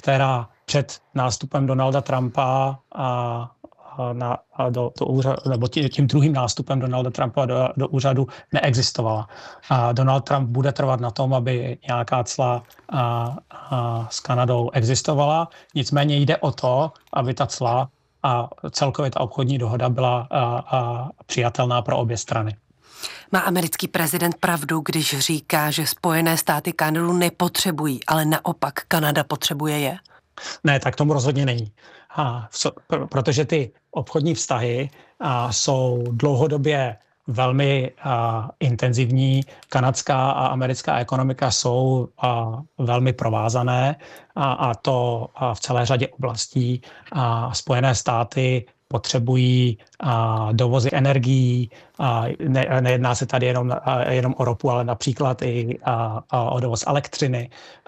která před nástupem Donalda Trumpa do úřadu, nebo tím druhým nástupem Donalda Trumpa do úřadu neexistovala. Donald Trump bude trvat na tom, aby nějaká cla s Kanadou existovala. Nicméně jde o to, aby ta cla a celkově ta obchodní dohoda byla přijatelná pro obě strany. Má americký prezident pravdu, když říká, že Spojené státy Kanadu nepotřebují, ale naopak Kanada potřebuje je? Ne, tak tomu rozhodně není. Protože ty obchodní vztahy jsou dlouhodobě velmi intenzivní. Kanadská a americká ekonomika jsou velmi provázané a to v celé řadě oblastí. Spojené státy potřebují dovozy energií. Nejedná se tady jenom o ropu, ale například i o dovoz elektřiny.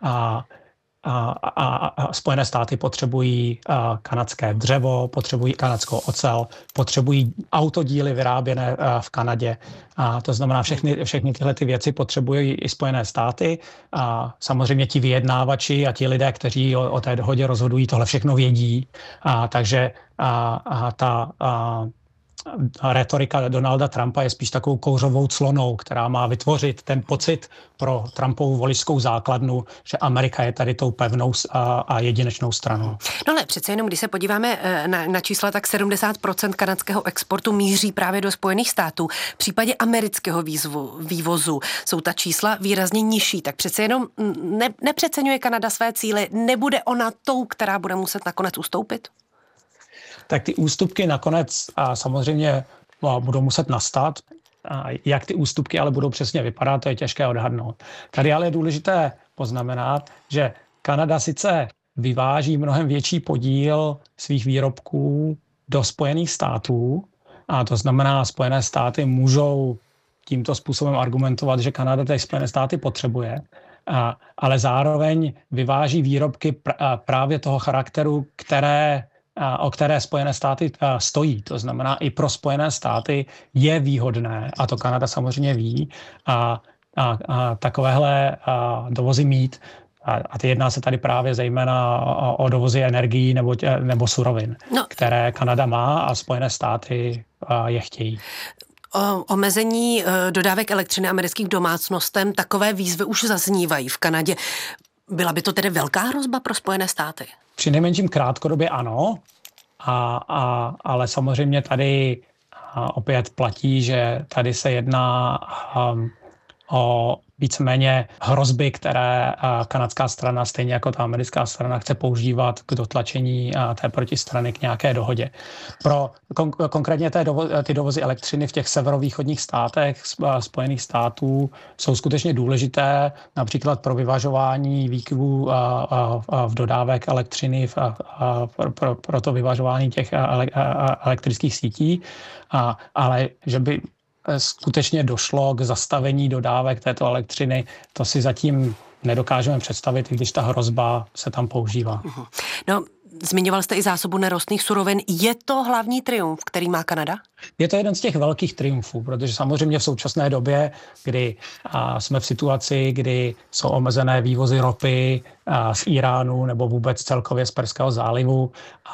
Spojené státy potřebují kanadské dřevo, potřebují kanadskou ocel, potřebují autodíly vyráběné v Kanadě. To znamená, všechny tyhle ty věci potřebují i Spojené státy. Samozřejmě ti vyjednávači a ti lidé, kteří o té dohodě rozhodují, tohle všechno vědí. Takže ta retorika Donalda Trumpa je spíš takovou kouřovou clonou, která má vytvořit ten pocit pro Trumpovu voličskou základnu, že Amerika je tady tou pevnou a jedinečnou stranou. No ale přece jenom, když se podíváme na čísla, tak 70% kanadského exportu míří právě do Spojených států. V případě amerického vývozu jsou ta čísla výrazně nižší, tak přece jenom nepřeceňuje Kanada své cíle, nebude ona tou, která bude muset nakonec ustoupit? Tak ty ústupky nakonec samozřejmě budou muset nastat. Jak ty ústupky ale budou přesně vypadat, to je těžké odhadnout. Tady ale je důležité poznamenat, že Kanada sice vyváží mnohem větší podíl svých výrobků do Spojených států, a to znamená, Spojené státy můžou tímto způsobem argumentovat, že Kanada ty Spojené státy potřebuje, ale zároveň vyváží výrobky právě toho charakteru, o které Spojené státy stojí. To znamená, i pro Spojené státy je výhodné, a to Kanada samozřejmě ví, takovéhle dovozy mít. A jedná se tady právě zejména o dovozy energií nebo surovin, které Kanada má a Spojené státy je chtějí. Omezení dodávek elektřiny americkým domácnostem, takové výzvy už zaznívají v Kanadě. Byla by to tedy velká hrozba pro Spojené státy? Přinejmenším krátkodobě ano, ale samozřejmě tady opět platí, že tady se jedná o víceméně hrozby, které kanadská strana, stejně jako ta americká strana, chce používat k dotlačení té protistrany k nějaké dohodě. Pro konkrétně ty dovozy elektřiny v těch severovýchodních státech Spojených států jsou skutečně důležité, například pro vyvažování výkyvů v dodávek elektřiny, pro to vyvažování těch elektrických sítí, ale že by skutečně došlo k zastavení dodávek této elektřiny, to si zatím nedokážeme představit, i když ta hrozba se tam používá. No, zmiňoval jste i zásobu nerostných surovin. Je to hlavní triumf, který má Kanada? Je to jeden z těch velkých triumfů, protože samozřejmě v současné době, kdy jsme v situaci, kdy jsou omezené vývozy ropy z Iránu nebo vůbec celkově z Perského zálivu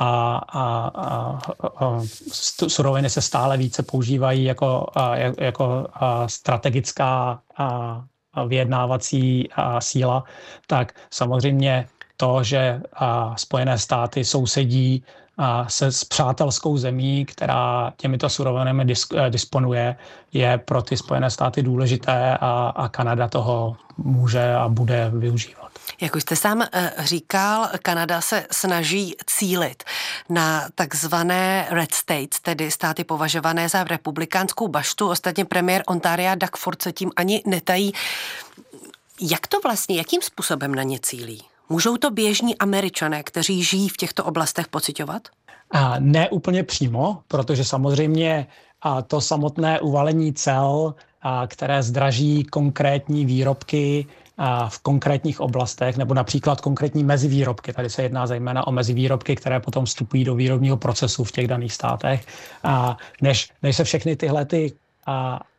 suroviny se stále více používají jako strategická vyjednávací síla, tak samozřejmě to, že Spojené státy sousedí se s přátelskou zemí, která těmito surovinami disponuje, je pro ty Spojené státy důležité a Kanada toho může a bude využívat. Jak už jste sám říkal, Kanada se snaží cílit na takzvané red states, tedy státy považované za republikánskou baštu. Ostatně premiér Ontaria Doug Ford se tím ani netají. Jak to vlastně, jakým způsobem na ně cílí? Můžou to běžní Američané, kteří žijí v těchto oblastech, pociťovat? Ne úplně přímo, protože samozřejmě to samotné uvalení cel, které zdraží konkrétní výrobky v konkrétních oblastech, nebo například konkrétní mezivýrobky. Tady se jedná zejména o mezivýrobky, které potom vstupují do výrobního procesu v těch daných státech. Než se všechny tyhle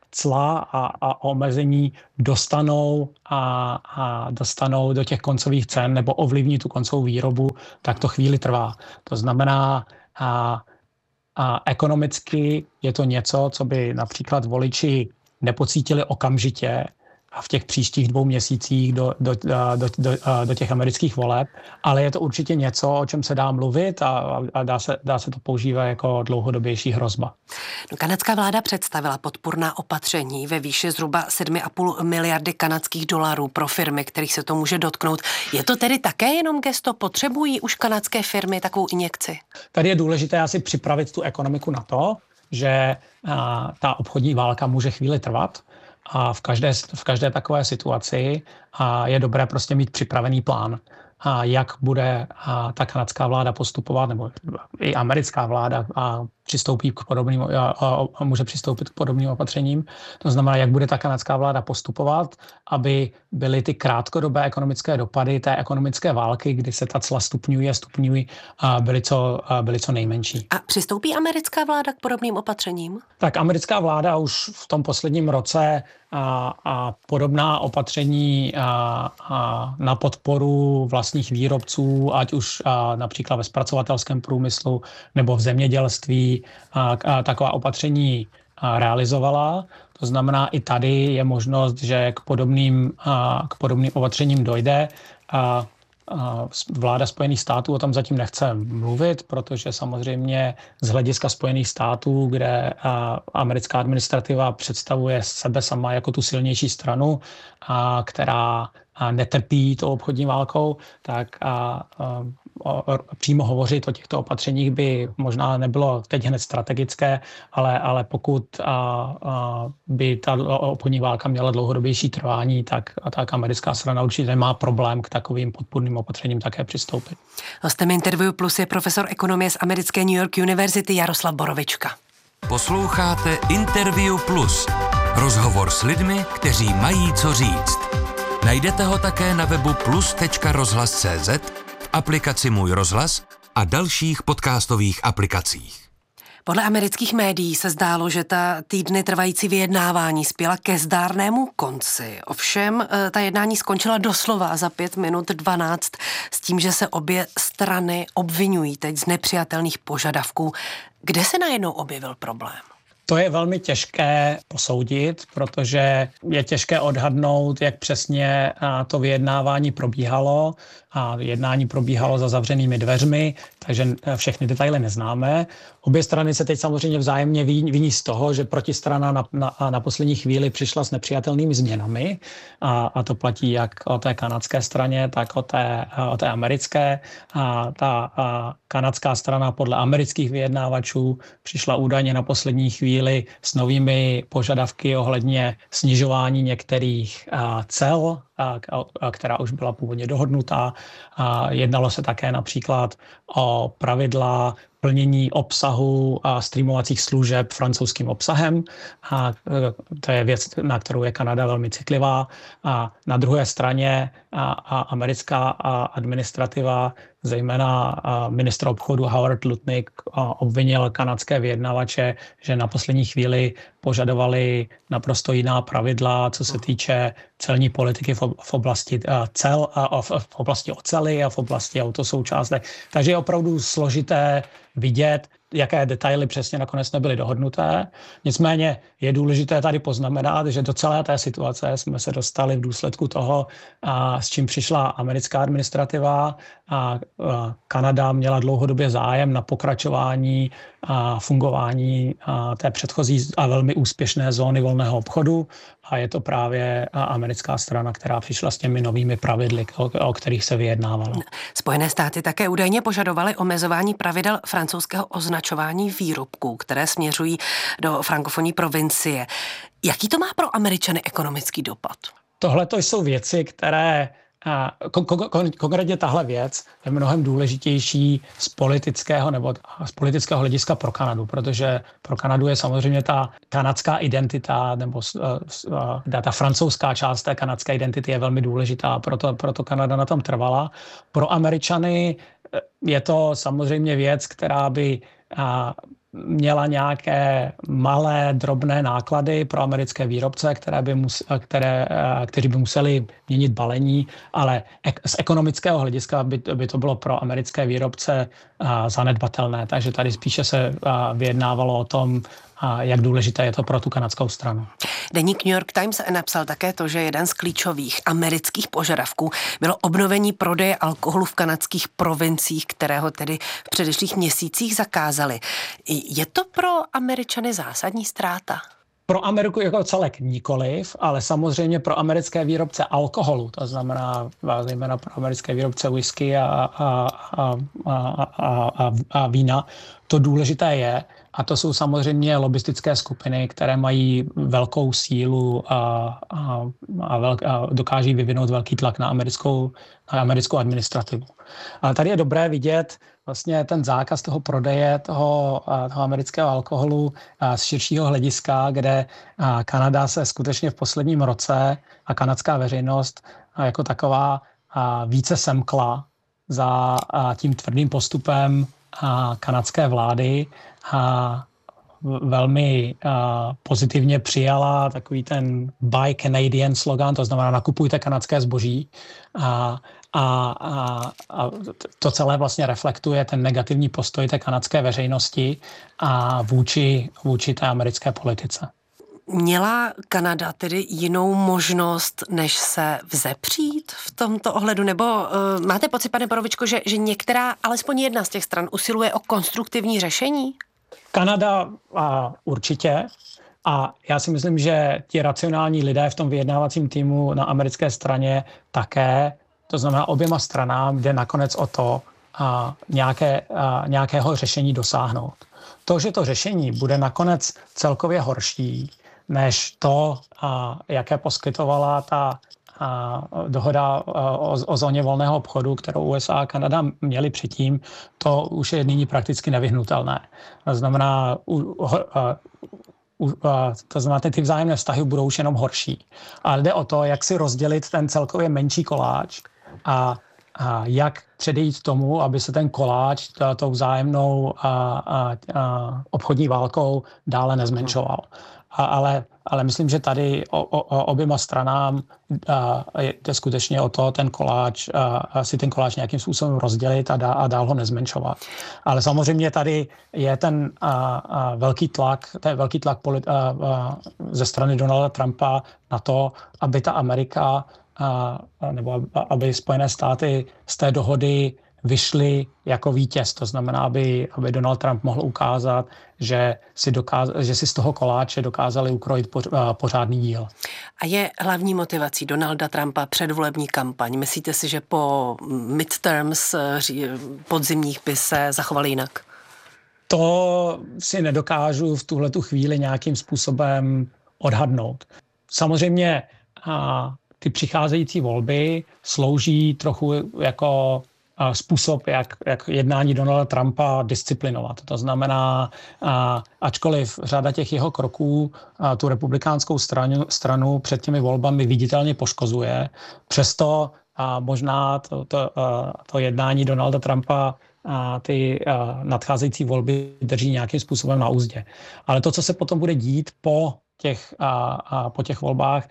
cla a omezení dostanou dostanou do těch koncových cen nebo ovlivní tu koncovou výrobu, tak to chvíli trvá. To znamená, a ekonomicky je to něco, co by například voliči nepocítili okamžitě a v těch příštích 2 měsících do těch amerických voleb, ale je to určitě něco, o čem se dá mluvit a dá se to používat jako dlouhodobější hrozba. No, kanadská vláda představila podpůrná opatření ve výši zhruba 7,5 miliardy kanadských dolarů pro firmy, kterých se to může dotknout. Je to tedy také jenom gesto? Potřebují už kanadské firmy takovou injekci? Tady je důležité asi připravit tu ekonomiku na to, že ta obchodní válka může chvíli trvat. A v každé takové situaci je dobré prostě mít připravený plán, jak bude ta kanadská vláda postupovat, nebo i americká vláda přistoupí k podobným, může přistoupit k podobným opatřením. To znamená, jak bude ta kanadská vláda postupovat, aby byly ty krátkodobé ekonomické dopady té ekonomické války, kdy se ta cla stupňují, byly co nejmenší. A přistoupí americká vláda k podobným opatřením? Tak americká vláda už v tom posledním roce a podobná opatření na podporu vlastních výrobců, ať už například ve zpracovatelském průmyslu nebo v zemědělství, taková opatření realizovala. To znamená, i tady je možnost, že k podobným opatřením dojde. Vláda Spojených států o tom zatím nechce mluvit, protože samozřejmě z hlediska Spojených států, kde americká administrativa představuje sebe sama jako tu silnější stranu, která netrpí tou obchodní válkou, tak přímo hovořit o těchto opatřeních by možná nebylo teď hned strategické, ale pokud by ta obchodní válka měla dlouhodobější trvání, tak americká strana určitě nemá problém k takovým podpůrným opatřením také přistoupit. Hostem Interview Plus je profesor ekonomie z americké New York University Jaroslav Borovička. Posloucháte Interview Plus. Rozhovor s lidmi, kteří mají co říct. Najdete ho také na webu plus.rozhlas.cz, v aplikaci Můj rozhlas a dalších podcastových aplikacích. Podle amerických médií se zdálo, že ta týdny trvající vyjednávání spěla ke zdárnému konci. Ovšem, ta jednání skončila doslova za 5:12 s tím, že se obě strany obvinují teď z nepřijatelných požadavků. Kde se najednou objevil problém? To je velmi těžké posoudit, protože je těžké odhadnout, jak přesně to vyjednávání probíhalo. A jednání probíhalo za zavřenými dveřmi, takže všechny detaily neznáme. Obě strany se teď samozřejmě vzájemně viní z toho, že protistrana na poslední chvíli přišla s nepřijatelnými změnami a to platí jak o té kanadské straně, tak o té americké. Ta kanadská strana podle amerických vyjednávačů přišla údajně na poslední chvíli s novými požadavky ohledně snižování některých cel, která už byla původně dohodnutá. Jednalo se také například o pravidla plnění obsahu a streamovacích služeb francouzským obsahem. To je věc, na kterou je Kanada velmi citlivá. A na druhé straně americká administrativa, zejména ministr obchodu Howard Lutnick, obvinil kanadské vyjednavače, že na poslední chvíli požadovali naprosto jiná pravidla, co se týče celní politiky v oblasti cel, v oblasti oceli a v oblasti autosoučástek. Takže je opravdu složité vidět, jaké detaily přesně nakonec nebyly dohodnuté. Nicméně je důležité tady poznamenat, že do celé té situace jsme se dostali v důsledku toho, s čím přišla americká administrativa. Kanada měla dlouhodobě zájem na pokračování a fungování té předchozí a velmi úspěšné zóny volného obchodu. A je to právě americká strana, která přišla s těmi novými pravidly, o kterých se vyjednávalo. Spojené státy také údajně požadovaly omezování pravidel francouzského označování výrobků, které směřují do frankofonní provincie. Jaký to má pro Američany ekonomický dopad? Tohle to jsou věci, které konkrétně tahle věc je mnohem důležitější z politického hlediska pro Kanadu, protože pro Kanadu je samozřejmě ta kanadská identita nebo ta francouzská část té kanadské identity je velmi důležitá, proto Kanada na tom trvala. Pro Američany je to samozřejmě věc, která by měla nějaké malé, drobné náklady pro americké výrobce, kteří by museli měnit balení, ale z ekonomického hlediska by to bylo pro americké výrobce zanedbatelné. Takže tady spíše se vyjednávalo o tom, jak důležité je to pro tu kanadskou stranu. Deník New York Times napsal také to, že jeden z klíčových amerických požadavků bylo obnovení prodeje alkoholu v kanadských provinciích, kterého tedy v předešlých měsících zakázali. Je to pro Američany zásadní ztráta? Pro Ameriku jako celek nikoliv, ale samozřejmě pro americké výrobce alkoholu, to znamená zejména pro americké výrobce whisky a vína, to důležité je, a to jsou samozřejmě lobistické skupiny, které mají velkou sílu a dokáží vyvinout velký tlak na americkou administrativu. Ale tady je dobré vidět vlastně ten zákaz toho prodeje, toho amerického alkoholu z širšího hlediska, kde Kanada se skutečně v posledním roce a kanadská veřejnost jako taková více semkla za tím tvrdým postupem kanadské vlády a velmi pozitivně přijala takový ten Buy Canadian slogan, to znamená nakupujte kanadské zboží. A to celé vlastně reflektuje ten negativní postoj té kanadské veřejnosti a vůči té americké politice. Měla Kanada tedy jinou možnost, než se vzepřít v tomto ohledu? Nebo máte pocit, pane Borovičko, že některá, alespoň jedna z těch stran usiluje o konstruktivní řešení? Kanada určitě. A já si myslím, že ti racionální lidé v tom vyjednávacím týmu na americké straně také, to znamená oběma stranám, jde nakonec o to nějakého řešení dosáhnout. To, že to řešení bude nakonec celkově horší, než to, jaké poskytovala ta dohoda o zóně volného obchodu, kterou USA a Kanada měli předtím, to už je nyní prakticky nevyhnutelné. To znamená, ty vzájemné vztahy budou už jenom horší. Ale jde o to, jak si rozdělit ten celkově menší koláč a jak předejít tomu, aby se ten koláč tou vzájemnou obchodní válkou dále nezmenšoval. Ale myslím, že tady oběma stranám jde skutečně o to ten koláč nějakým způsobem rozdělit a dál ho nezmenšovat. Ale samozřejmě tady je ten velký tlak ze strany Donalda Trumpa na to, aby ta Amerika nebo aby Spojené státy z té dohody vyšli jako vítěz. To znamená, aby Donald Trump mohl ukázat, že si z toho koláče dokázali ukrojit pořádný díl. A je hlavní motivací Donalda Trumpa předvolební kampaň? Myslíte si, že po midterms podzimních by se zachovali jinak? To si nedokážu v tuhletu chvíli nějakým způsobem odhadnout. Samozřejmě ty přicházející volby slouží trochu jako způsob, jak jednání Donalda Trumpa disciplinovat. To znamená, ačkoliv řada těch jeho kroků tu republikánskou stranu před těmi volbami viditelně poškozuje, přesto možná to jednání Donalda Trumpa ty nadcházející volby drží nějakým způsobem na úzdě. Ale to, co se potom bude dít po těch volbách,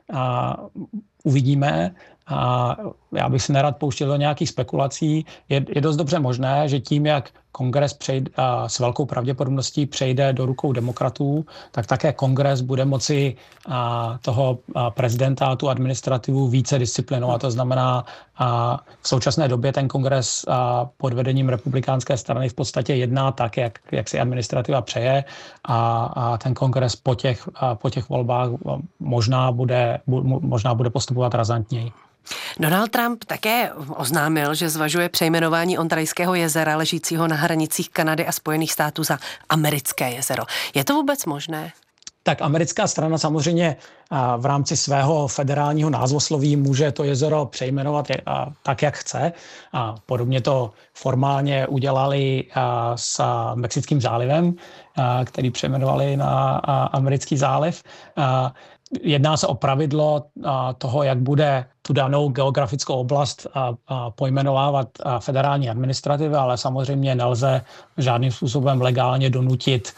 uvidíme. Já bych si nerad pouštěl do nějakých spekulací. Je dost dobře možné, že tím, jak kongres s velkou pravděpodobností přejde do rukou demokratů, tak také kongres bude moci toho prezidenta a tu administrativu více disciplinovat. To znamená, v současné době ten kongres pod vedením republikánské strany v podstatě jedná tak, jak si administrativa přeje a ten kongres po těch volbách možná bude postupovat razantněji. Donald Trump také oznámil, že zvažuje přejmenování Ontarijského jezera ležícího na hranicích Kanady a Spojených států za Americké jezero. Je to vůbec možné? Tak americká strana samozřejmě v rámci svého federálního názvosloví může to jezero přejmenovat tak, jak chce. Podobně to formálně udělali s Mexickým zálivem, který přejmenovali na Americký záliv. jedná se o pravidlo toho, jak bude tu danou geografickou oblast pojmenovávat federální administrativa, ale samozřejmě nelze žádným způsobem legálně donutit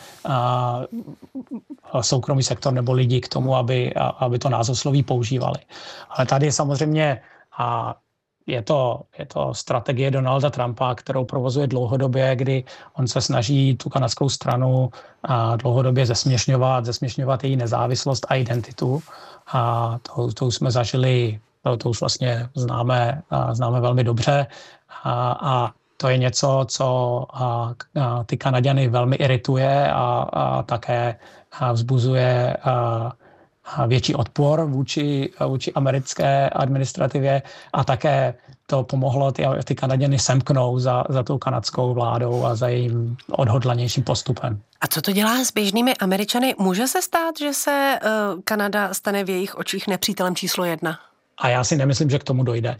soukromý sektor nebo lidi k tomu, aby to názvosloví používali. Ale tady samozřejmě je to strategie Donalda Trumpa, kterou provozuje dlouhodobě, kdy on se snaží tu kanadskou stranu dlouhodobě zesměšňovat její nezávislost a identitu. A to už jsme zažili, to už vlastně známe velmi dobře. A to je něco, co ty Kanaďany velmi irituje a také vzbuzuje větší odpor vůči americké administrativě a také to pomohlo ty Kanaděny semknout za tou kanadskou vládou a za jejím odhodlanějším postupem. A co to dělá s běžnými Američany? Může se stát, že se Kanada stane v jejich očích nepřítelem číslo 1? A já si nemyslím, že k tomu dojde.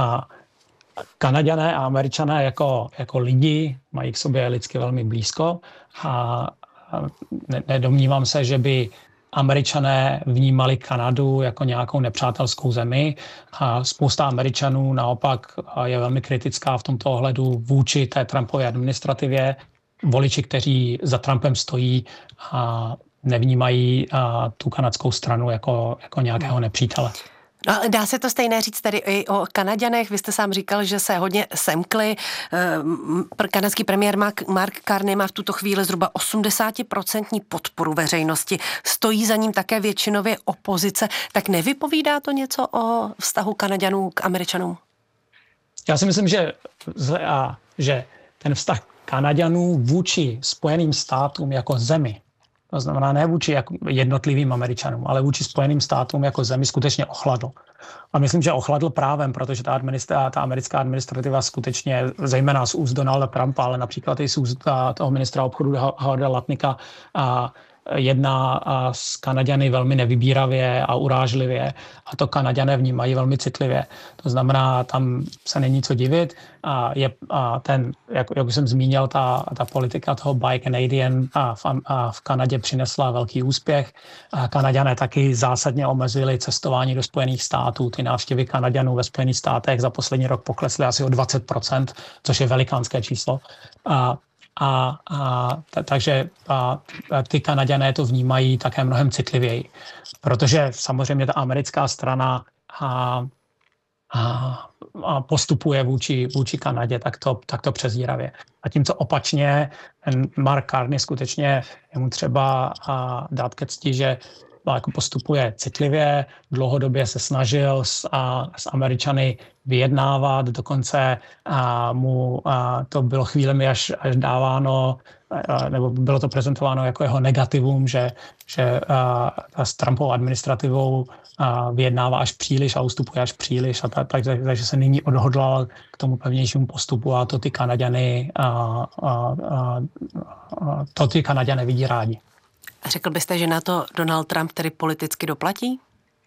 Kanaďané a Američané jako lidi mají k sobě lidsky velmi blízko a nedomnívám se, že by Američané vnímali Kanadu jako nějakou nepřátelskou zemi a spousta Američanů naopak je velmi kritická v tomto ohledu vůči té Trumpově administrativě. Voliči, kteří za Trumpem stojí, nevnímají tu kanadskou stranu jako nějakého nepřítele. No, dá se to stejné říct tady i o Kanaďanech. Vy jste sám říkal, že se hodně semkli. Kanadský premiér Mark Carney má v tuto chvíli zhruba 80% podporu veřejnosti. Stojí za ním také většinově opozice. Tak nevypovídá to něco o vztahu Kanaďanů k Američanům? Já si myslím, že ten vztah Kanaďanů vůči Spojeným státům jako zemi, to znamená ne vůči jednotlivým Američanům, ale vůči Spojeným státům jako zemi skutečně ochladl. A myslím, že ochladl právem, protože ta americká administrativa skutečně, zejména z úst Donalda Trumpa, ale například i z úst toho ministra obchodu Howarda Lutnicka, jedná s Kanaďany velmi nevybíravě a urážlivě a to Kanaďané vnímají velmi citlivě. To znamená, tam se není co divit jak už jsem zmínil, ta politika toho Buy Canadian v Kanadě přinesla velký úspěch. Kanaďané taky zásadně omezili cestování do Spojených států. Ty návštěvy Kanaďanů ve Spojených státech za poslední rok poklesly asi o 20%, což je velikánské číslo. Takže ty Kanaďané to vnímají také mnohem citlivěji, protože samozřejmě ta americká strana postupuje vůči Kanadě takto přezíravě. A tím, co opačně, Mark Carney skutečně je mu třeba dát ke cti, že jako postupuje citlivě, dlouhodobě se snažil s Američany vyjednávat, dokonce mu to bylo chvílemi až dáváno, nebo bylo to prezentováno jako jeho negativum, že s Trumpovou administrativou vyjednává až příliš a ustupuje až příliš, takže se nyní odhodlal k tomu pevnějšímu postupu a to ty Kanaďané vidí rádi. A řekl byste, že na to Donald Trump tedy politicky doplatí?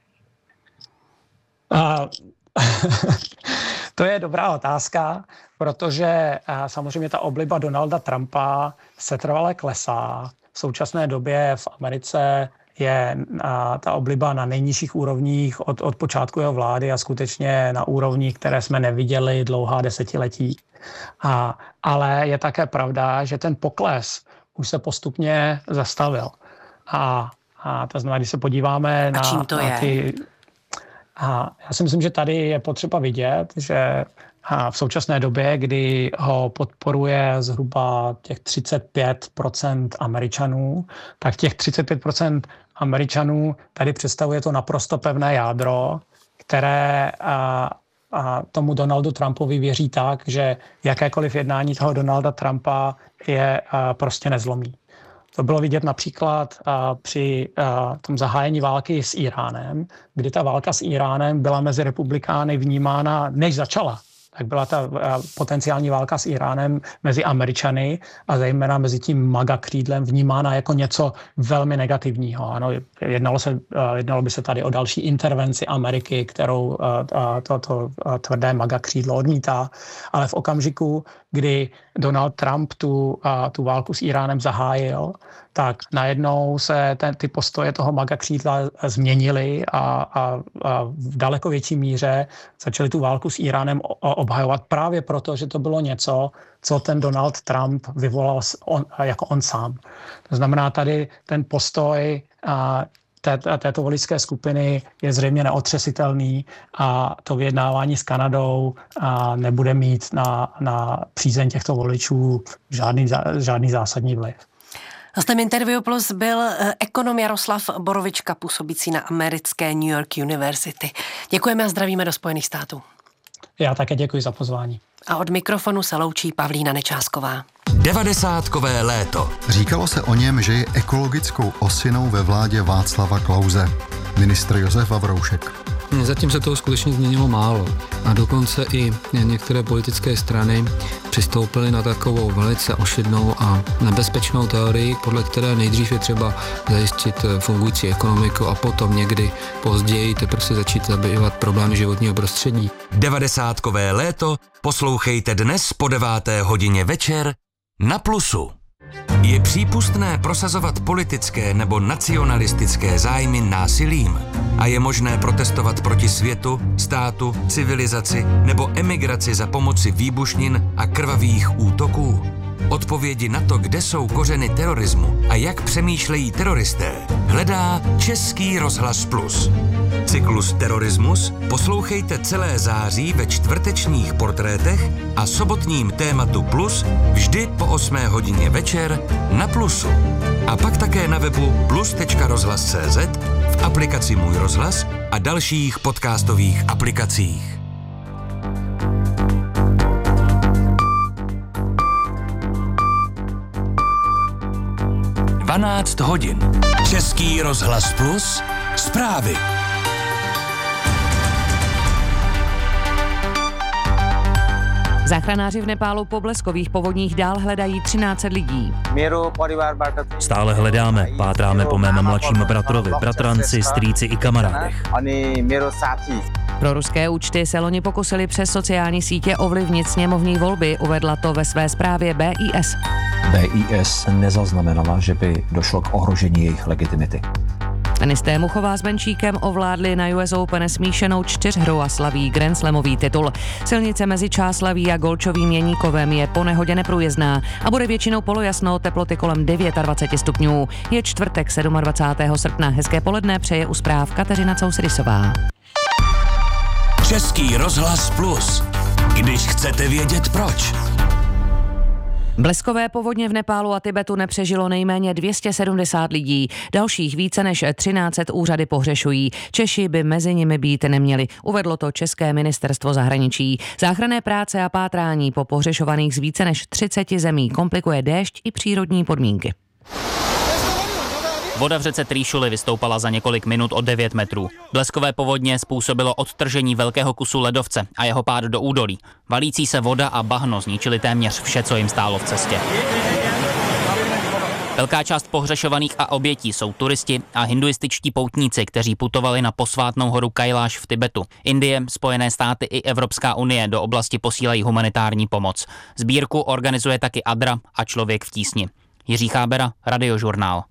To je dobrá otázka, protože samozřejmě ta obliba Donalda Trumpa setrvale klesá. V současné době v Americe je ta obliba na nejnižších úrovních od počátku jeho vlády a skutečně na úrovních, které jsme neviděli dlouhá desetiletí. Ale je také pravda, že ten pokles už se postupně zastavil. A to znamená, když se podíváme na ty... Já si myslím, že tady je potřeba vidět, že v současné době, kdy ho podporuje zhruba těch 35% Američanů, tak těch 35% Američanů tady představuje to naprosto pevné jádro, které tomu Donaldu Trumpovi věří tak, že jakékoliv jednání toho Donalda Trumpa je prostě nezlomí. To bylo vidět například při tom zahájení války s Íránem, kdy ta válka s Íránem byla mezi republikány vnímána, než začala, tak byla ta potenciální válka s Iránem mezi Američany a zejména mezi tím MAGA křídlem vnímána jako něco velmi negativního. Ano, jednalo by se tady o další intervenci Ameriky, kterou to tvrdé MAGA křídlo odmítá, ale v okamžiku, kdy Donald Trump tu válku s Iránem zahájil, tak najednou se ty postoje toho MAGA křídla změnily a v daleko větší míře začali tu válku s Iránem obhajovat právě proto, že to bylo něco, co ten Donald Trump vyvolal jako on sám. To znamená, tady ten postoj této voličské skupiny je zřejmě neotřesitelný a to vyjednávání s Kanadou nebude mít na přízeň těchto voličů žádný zásadní vliv. Hostem Interview Plus byl ekonom Jaroslav Borovička, působící na americké New York University. Děkujeme a zdravíme do Spojených států. Já také děkuji za pozvání. A od mikrofonu se loučí Pavlína Nečásková. 90kové léto. Říkalo se o něm, že je ekologickou osinou ve vládě Václava Klause. Ministr Josef Vavroušek. Zatím se toho skutečně změnilo málo a dokonce i některé politické strany přistoupily na takovou velice ošidnou a nebezpečnou teorii, podle které nejdřív je třeba zajistit fungující ekonomiku a potom někdy později teprve se začít zabývat problémy životního prostředí. 90kové léto poslouchejte dnes po 9. hodině večer na Plusu. Je přípustné prosazovat politické nebo nacionalistické zájmy násilím a je možné protestovat proti světu, státu, civilizaci nebo emigraci za pomoci výbušnin a krvavých útoků? Odpovědi na to, kde jsou kořeny terorismu a jak přemýšlejí teroristé, hledá Český rozhlas Plus. Cyklus Terorismus poslouchejte celé září ve čtvrtečních portrétech a sobotním tématu Plus vždy po 8 hodině večer na Plusu. A pak také na webu plus.rozhlas.cz, v aplikaci Můj rozhlas a dalších podcastových aplikacích. 12 hodin. Český rozhlas Plus. Zprávy. Záchranáři v Nepálu po bleskových povodních dál hledají 13 lidí. Stále hledáme, pátráme po mém mladším bratrovi, bratranci, strýci i kamarádech. Proruské účty se loni pokusili přes sociální sítě ovlivnit sněmovní volby, uvedla to ve své zprávě BIS. BIS nezaznamenala, že by došlo k ohrožení jejich legitimity. Tenisté Muchová s Benčíkem ovládli na US Open smíšenou čtyřhru a slaví Grand Slamový titul. Silnice mezi Čáslaví a Golčovým Jeníkovem je po nehodě neprůjezdná a bude většinou polojasno, teploty kolem 29 stupňů. Je čtvrtek 27. srpna. Hezké poledne přeje u zpráv Kateřina Cousrysová. Český rozhlas Plus. Když chcete vědět proč. Bleskové povodně v Nepálu a Tibetu nepřežilo nejméně 270 lidí. Dalších více než 1300 úřady pohřešují. Češi by mezi nimi být neměli. Uvedlo to České ministerstvo zahraničí. Záchranné práce a pátrání po pohřešovaných z více než 30 zemí komplikuje déšť i přírodní podmínky. Voda v řece Trýšuli vystoupala za několik minut o 9 metrů. Bleskové povodně způsobilo odtržení velkého kusu ledovce a jeho pád do údolí. Valící se voda a bahno zničili téměř vše, co jim stálo v cestě. Velká část pohřešovaných a obětí jsou turisti a hinduističtí poutníci, kteří putovali na posvátnou horu Kailáš v Tibetu. Indie, Spojené státy i Evropská unie do oblasti posílají humanitární pomoc. Sbírku organizuje taky Adra a Člověk v tísni. Jiří Chábera, Radiožurnál.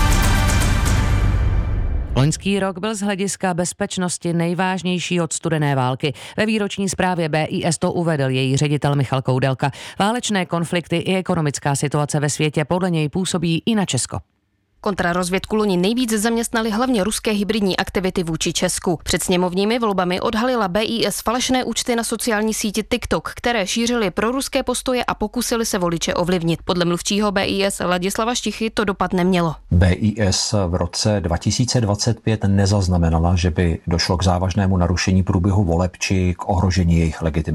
Loňský rok byl z hlediska bezpečnosti nejvážnější od studené války. Ve výroční zprávě BIS to uvedl její ředitel Michal Koudelka. Válečné konflikty i ekonomická situace ve světě podle něj působí i na Česko. Kontrarozvědku loni nejvíc zaměstnali hlavně ruské hybridní aktivity vůči Česku. Před sněmovními volbami odhalila BIS falešné účty na sociální síti TikTok, které šířily proruské postoje a pokusily se voliče ovlivnit. Podle mluvčího BIS Ladislava Štichy to dopad nemělo. BIS v roce 2025 nezaznamenala, že by došlo k závažnému narušení průběhu voleb či k ohrožení jejich legitimity.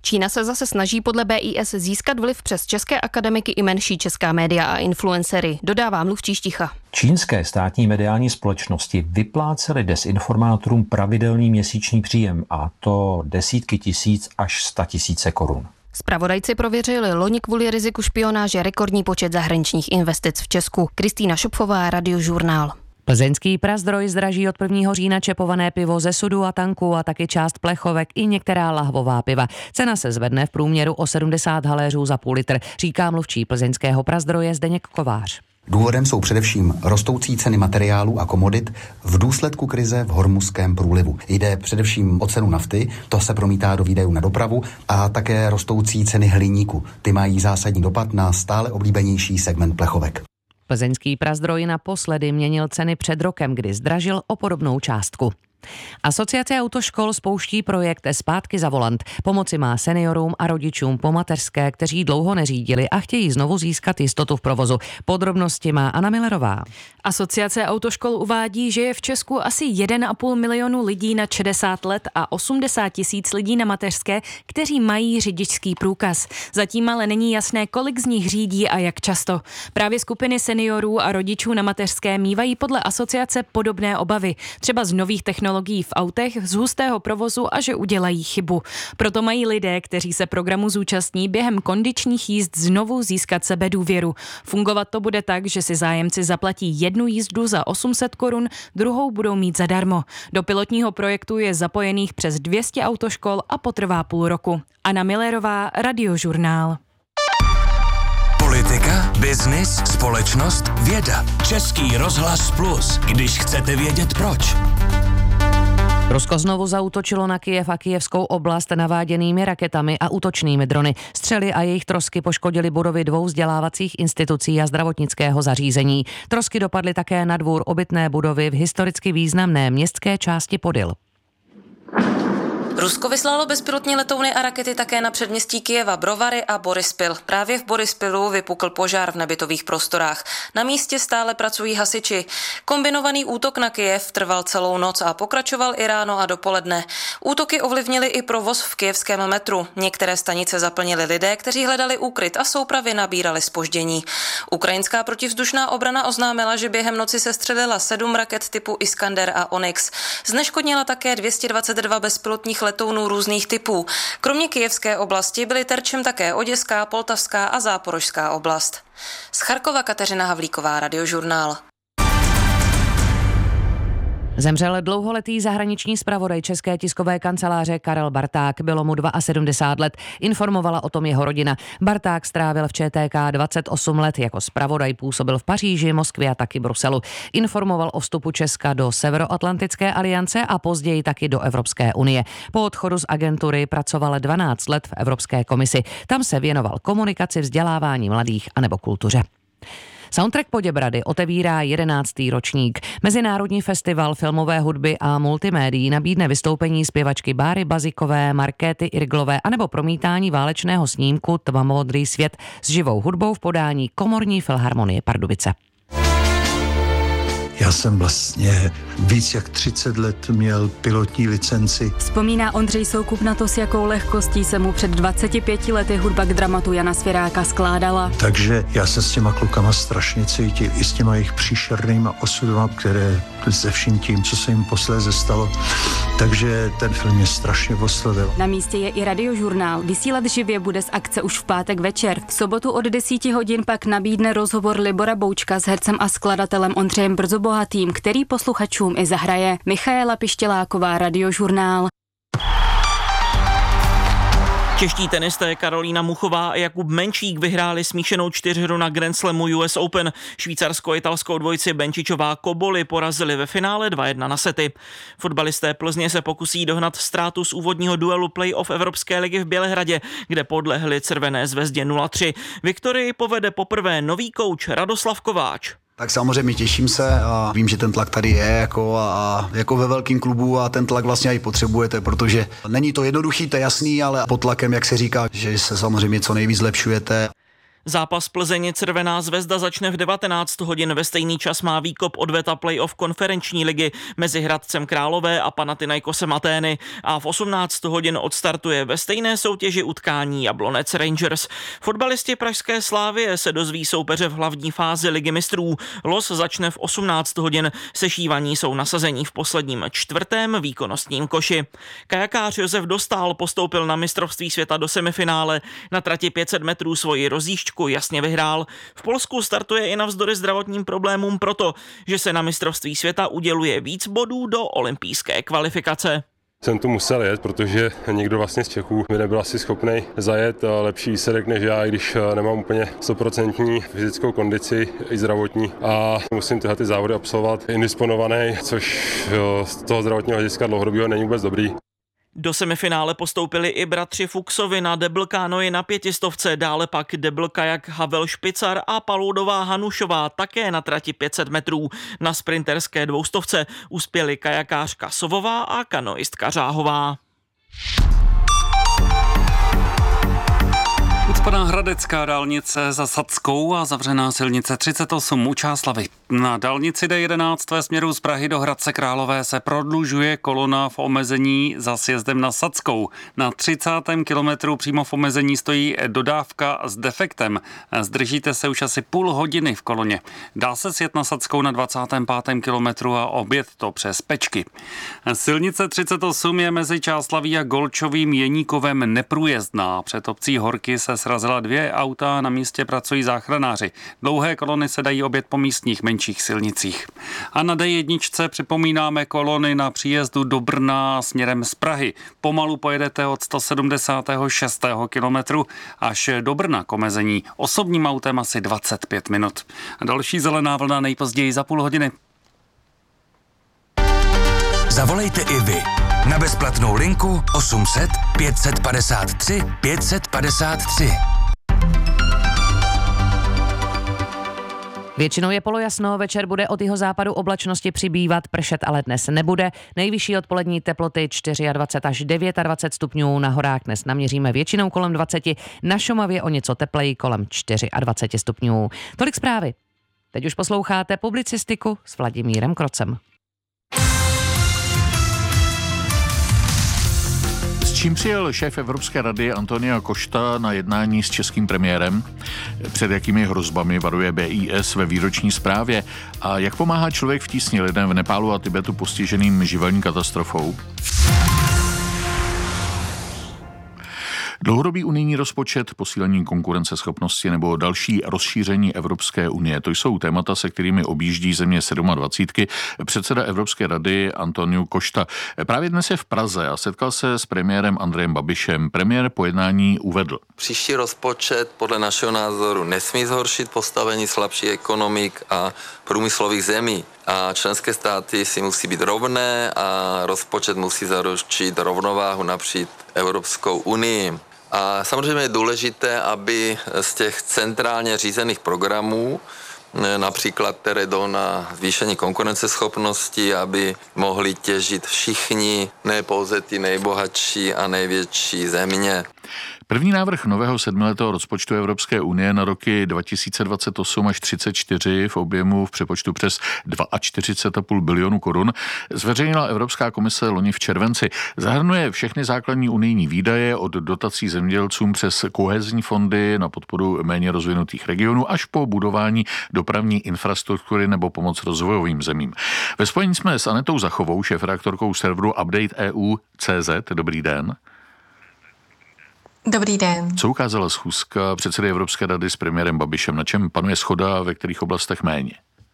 Čína se zase snaží podle BIS získat vliv přes české akademiky i menší česká média a influencery, dodává mluvčí Šticha. Čínské státní mediální společnosti vyplácely dezinformátorům pravidelný měsíční příjem, a to desítky tisíc až 100 000 korun. Zpravodajci prověřili loni kvůli riziku špionáže rekordní počet zahraničních investic v Česku. Kristýna Šupfová, Radiožurnál. Plzeňský Prazdroj zdraží od 1. října čepované pivo ze sudu a tanku a taky část plechovek i některá lahvová piva. Cena se zvedne v průměru o 70 haléřů za půl litr, říká mluvčí plzeňského Prazdroje Zdeněk Kovář. Důvodem jsou především rostoucí ceny materiálů a komodit v důsledku krize v Hormuzském průlivu. Jde především o cenu nafty, to se promítá do výdajů na dopravu, a také rostoucí ceny hliníku. Ty mají zásadní dopad na stále oblíbenější segment plechovek. Plzeňský Prazdroj naposledy měnil ceny před rokem, kdy zdražil o podobnou částku. Asociace autoškol spouští projekt Zpátky za volant. Pomoci má seniorům a rodičům po mateřské, kteří dlouho neřídili a chtějí znovu získat jistotu v provozu. Podrobnosti má Anna Millerová. Asociace autoškol uvádí, že je v Česku asi 1,5 milionu lidí nad 60 let a 80 000 lidí na mateřské, kteří mají řidičský průkaz. Zatím ale není jasné, kolik z nich řídí a jak často. Právě skupiny seniorů a rodičů na mateřské mívají podle asociace podobné obavy, třeba z nových technologií v autech, z hustého provozu a že udělají chybu. Proto mají lidé, kteří se programu zúčastní, během kondičních jízd znovu získat sebedůvěru. Fungovat to bude tak, že si zájemci zaplatí jednu jízdu za 800 korun, druhou budou mít zadarmo. Do pilotního projektu je zapojených přes 200 autoškol a potrvá půl roku. Anna Millerová, Radiožurnál. Politika, biznis, společnost, věda. Český rozhlas Plus, když chcete vědět proč. Rusko znovu zaútočilo na Kyjev a kyjevskou oblast naváděnými raketami a útočnými drony. Střely a jejich trosky poškodily budovy 2 vzdělávacích institucí a zdravotnického zařízení. Trosky dopadly také na dvůr obytné budovy v historicky významné městské části Podyl. Rusko vyslalo bezpilotní letouny a rakety také na předměstí Kyjeva, Brovary a Borispil. Právě v Borispilu vypukl požár v nebytových prostorách. Na místě stále pracují hasiči. Kombinovaný útok na Kyjev trval celou noc a pokračoval i ráno a dopoledne. Útoky ovlivnily i provoz v kyjevském metru. Některé stanice zaplnili lidé, kteří hledali úkryt a soupravy nabírali zpoždění. Ukrajinská protivzdušná obrana oznámila, že během noci sestřelila 7 raket typu Iskander a Onyx. Zneškodnila také 222 bezpilotních letounů různých typů. Kromě kyjevské oblasti byly terčem také Oděská, Poltavská a Záporožská oblast. Z Charkova Kateřina Havlíková, Radiožurnál. Zemřel dlouholetý zahraniční zpravodaj České tiskové kanceláře Karel Barták. Bylo mu 72 let. Informovala o tom jeho rodina. Barták strávil v ČTK 28 let. Jako zpravodaj působil v Paříži, Moskvě a taky Bruselu. Informoval o vstupu Česka do Severoatlantické aliance a později taky do Evropské unie. Po odchodu z agentury pracoval 12 let v Evropské komisi. Tam se věnoval komunikaci, vzdělávání mladých anebo kultuře. Soundtrack Poděbrady otevírá 11. ročník. Mezinárodní festival filmové hudby a multimédií nabídne vystoupení zpěvačky Báry Bazikové, Markéty Irglové anebo promítání válečného snímku Tmavomodrý svět s živou hudbou v podání Komorní filharmonie Pardubice. Já jsem vlastně víc jak 30 let měl pilotní licenci. Vzpomíná Ondřej Soukup na to, s jakou lehkostí se mu před 25 lety hudba k dramatu Jana Svěráka skládala. Takže já se s těma klukama strašně cítil, i s těma jejich příšernýma osudama, které se vším tím, co se jim posléze stalo. Takže ten film mě strašně oslovil. Na místě je i Radiožurnál. Vysílat živě bude z akce už v pátek večer. V sobotu od 10 hodin pak nabídne rozhovor Libora Boučka s hercem a skladatelem Ondřejem Brzobohatým, který posluchačům i zahraje. Michaela Pištěláková, Radiožurnál. Čeští tenisté Karolína Muchová a Jakub Menčík vyhráli smíšenou 4hru na Grand Slamu US Open. Švýcarsko-italskou dvojici Benčičová Koboli porazili ve finále 2-1 na sety. Fotbalisté Plzně se pokusí dohnat ztrátu z úvodního duelu playoff Evropské ligy v Bělehradě, kde podlehli Červené Zvezdě 0-3. Viktorii povede poprvé nový kouč Radoslav Kováč. Tak samozřejmě těším se a vím, že ten tlak tady je jako ve velkém klubu a ten tlak vlastně i potřebujete, protože není to jednoduchý, to je jasný, ale pod tlakem, jak se říká, že se samozřejmě co nejvíc zlepšujete. Zápas Plzeň Červená Zvezda začne v 19 hodin. Ve stejný čas má výkop odveta playoff konferenční ligy mezi Hradcem Králové a Panathinaikosem Atény a v 18 hodin odstartuje ve stejné soutěži utkání Jablonec Rangers. Fotbalisti pražské Slavie se dozví soupeře v hlavní fázi ligy mistrů. Los začne v 18 hodin. Sešívaní jsou nasazení v posledním čtvrtém výkonnostním koši. Kajakář Josef Dostál postoupil na mistrovství světa do semifinále. Na trati 500 metrů svoji rozjížďku jasně vyhrál. V Polsku startuje i navzdory zdravotním problémům proto, že se na mistrovství světa uděluje víc bodů do olympijské kvalifikace. Jsem tu musel jet, protože nikdo vlastně z Čechů mi nebyl asi schopný zajet lepší výsledek než já, i když nemám úplně 100% fyzickou kondici i zdravotní a musím tyhle ty závody absolvovat indisponovaný, což z toho zdravotního hlediska dlouhodobého není vůbec dobrý. Do semifinále postoupili i bratři Fuchsovi na debl kánoji na 500, dále pak debl kajak Havel Špicar a Paloudová Hanušová také na trati 500 metrů. Na sprinterské 200 uspěli kajakářka Sovová a kanoistka Řáhová. Ucpaná hradecká dálnice za Sadskou a zavřená silnice 38 u Čáslavy. Na dálnici D11 ve směru z Prahy do Hradce Králové se prodlužuje kolona v omezení za sjezdem na Sadskou. Na 30. kilometru přímo v omezení stojí dodávka s defektem. Zdržíte se už asi půl hodiny v koloně. Dá se sjet na Sadskou na 25. kilometru a objet to přes Pečky. Silnice 38 je mezi Čáslaví a Golčovým Jeníkovem neprůjezdná. Před obcí Horky se srazila 2 auta, na místě pracují záchranáři. Dlouhé kolony se dají objet po místních menších silnicích. A na D1 připomínáme kolony na příjezdu do Brna směrem z Prahy. Pomalu pojedete od 176. kilometru až do Brna k omezení. Osobním autem asi 25 minut. A další zelená vlna nejpozději za půl hodiny. Zavolejte i vy na bezplatnou linku 800 553 553. Většinou je polojasno, večer bude od jihozápadu oblačnosti přibývat, pršet ale dnes nebude. Nejvyšší odpolední teploty 24 až 29 stupňů, na horách dnes naměříme většinou kolem 20, na Šumavě o něco tepleji kolem 24 stupňů. Tolik zprávy. Teď už posloucháte publicistiku s Vladimírem Krocem. Čím přijel šéf Evropské rady Antonio Costa na jednání s českým premiérem? Před jakými hrozbami varuje BIS ve výroční zprávě? A jak pomáhá člověk v tísni lidem v Nepálu a Tibetu postiženým živelní katastrofou? Dlouhodobý unijní rozpočet, posílení konkurenceschopnosti nebo další rozšíření Evropské unie. To jsou témata, se kterými objíždí země 27. Předseda Evropské rady Antonio Costa. Právě dnes je v Praze a setkal se s premiérem Andrejem Babišem. Premiér po jednání uvedl. Příští rozpočet podle našeho názoru nesmí zhoršit postavení slabších ekonomik a průmyslových zemí. A členské státy si musí být rovné a rozpočet musí zaručit rovnováhu napříč Evropskou unii. A samozřejmě je důležité, aby z těch centrálně řízených programů, například které jdou na zvýšení konkurenceschopnosti, aby mohli těžit všichni, ne pouze ty nejbohatší a největší země. První návrh nového 7letého rozpočtu Evropské unie na roky 2028 až 34 v objemu v přepočtu přes 42,5 bilionu korun zveřejnila Evropská komise loni v červenci. Zahrnuje všechny základní unijní výdaje od dotací zemědělcům přes kohezní fondy na podporu méně rozvinutých regionů až po budování dopravní infrastruktury nebo pomoc rozvojovým zemím. Ve spojení jsme s Anetou Zachovou, šéfredaktorkou serveru Update EU.cz. Dobrý den. Dobrý den. Co ukázala schůzka předsedy Evropské rady s premiérem Babišem? Na čem panuje shoda a ve kterých oblastech méně?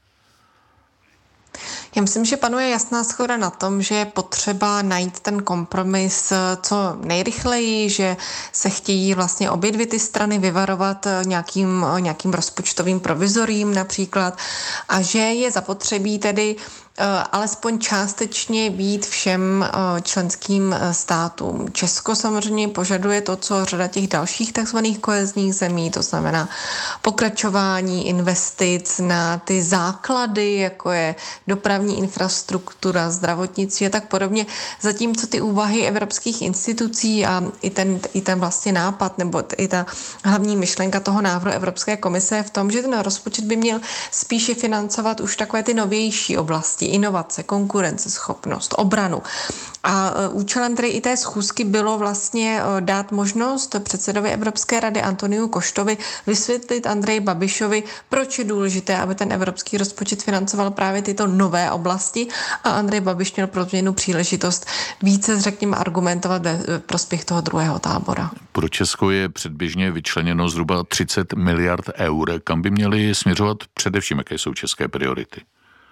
Já myslím, že panuje jasná shoda na tom, že je potřeba najít ten kompromis co nejrychleji, že se chtějí vlastně obě dvě ty strany vyvarovat nějakým rozpočtovým provizorím například a že je zapotřebí tedy alespoň částečně být všem členským státům. Česko samozřejmě požaduje to, co řada těch dalších takzvaných kohezních zemí, to znamená pokračování investic na ty základy, jako je dopravní infrastruktura, zdravotnictví a tak podobně. Zatímco ty úvahy evropských institucí a i ten vlastně nápad nebo i ta hlavní myšlenka toho návrhu Evropské komise je v tom, že ten rozpočet by měl spíše financovat už takové ty novější oblasti, inovace, konkurenceschopnost, obranu. A účelem tedy i té schůzky bylo vlastně dát možnost předsedovi Evropské rady Antoniu Koštovi vysvětlit Andreji Babišovi, proč je důležité, aby ten evropský rozpočet financoval právě tyto nové oblasti a Andrej Babiš měl pro změnu příležitost více, řekněme, argumentovat ve prospěch toho druhého tábora. Pro Česko je předběžně vyčleněno zhruba 30 miliard eur. Kam by měly směřovat především, jaké jsou české priority?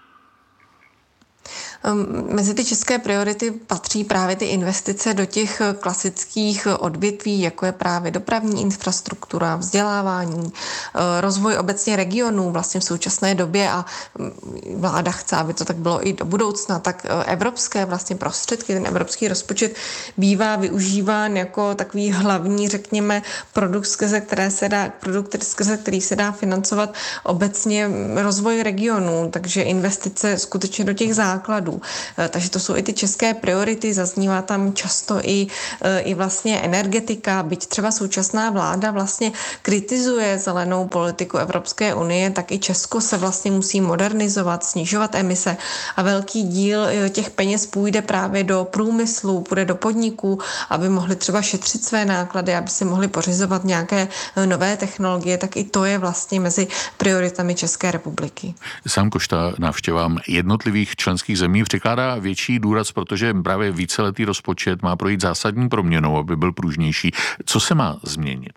Mezi ty české priority patří právě ty investice do těch klasických odvětví, jako je právě dopravní infrastruktura, vzdělávání, rozvoj obecně regionů vlastně v současné době a vláda chce, aby to tak bylo i do budoucna, tak evropské vlastně prostředky, ten evropský rozpočet bývá využíván jako takový hlavní, řekněme, produkt, skrze který se dá financovat obecně rozvoj regionů, takže investice skutečně do těch základů. Takže to jsou i ty české priority, zaznívá tam často i vlastně energetika, byť třeba současná vláda vlastně kritizuje zelenou politiku Evropské unie, tak i Česko se vlastně musí modernizovat, snižovat emise a velký díl těch peněz půjde právě do průmyslu, půjde do podniků, aby mohli třeba šetřit své náklady, aby si mohli pořizovat nějaké nové technologie, tak i to je vlastně mezi prioritami České republiky. Sám Košta návštěvám jednotlivých členských zemí přikládá větší důraz, protože právě víceletý rozpočet má projít zásadní proměnou, aby byl pružnější. Co se má změnit?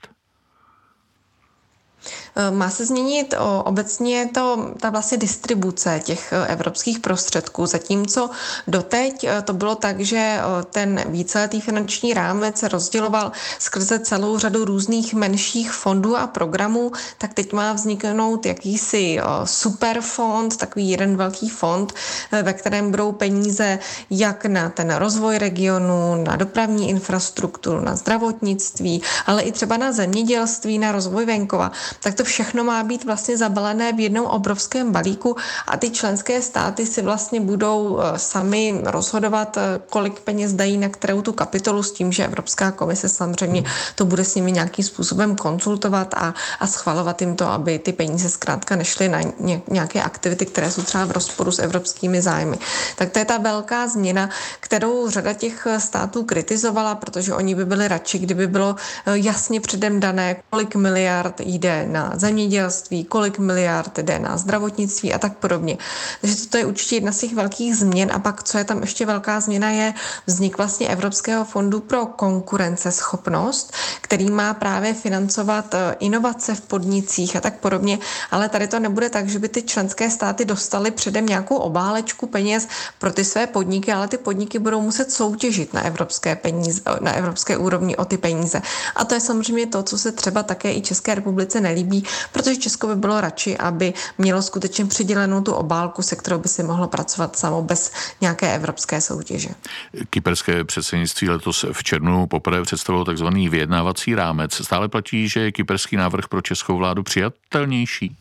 Má se změnit obecně ta vlastně distribuce těch evropských prostředků, zatímco doteď to bylo tak, že ten víceletý finanční rámec se rozděloval skrze celou řadu různých menších fondů a programů, tak teď má vzniknout jakýsi superfond, takový jeden velký fond, ve kterém budou peníze jak na ten rozvoj regionu, na dopravní infrastrukturu, na zdravotnictví, ale i třeba na zemědělství, na rozvoj venkova. Tak to všechno má být vlastně zabalené v jednom obrovském balíku a ty členské státy si vlastně budou sami rozhodovat, kolik peněz dají na kterou tu kapitolu, s tím, že Evropská komise samozřejmě to bude s nimi nějakým způsobem konzultovat a schvalovat jim to, aby ty peníze zkrátka nešly na nějaké aktivity, které jsou třeba v rozporu s evropskými zájmy. Tak to je ta velká změna, kterou řada těch států kritizovala, protože oni by byli radši, kdyby bylo jasně předem dané, kolik miliard jde na zemědělství, kolik miliard jde na zdravotnictví a tak podobně. Takže to je určitě jedna z těch velkých změn a pak, co je tam ještě velká změna, je vznik vlastně Evropského fondu pro konkurenceschopnost, který má právě financovat inovace v podnicích a tak podobně, ale tady to nebude tak, že by ty členské státy dostaly předem nějakou obálečku peněz pro ty své podniky, ale ty podniky budou muset soutěžit na evropské úrovni o ty peníze. A to je samozřejmě to, co se třeba také i České republice nelíbí, protože Česko by bylo radši, aby mělo skutečně přidělenou tu obálku, se kterou by si mohlo pracovat samo bez nějaké evropské soutěže. Kyperské předsednictví letos v červnu poprvé představilo takzvaný vyjednávací rámec. Stále platí, že je kyperský návrh pro českou vládu přijatelnější?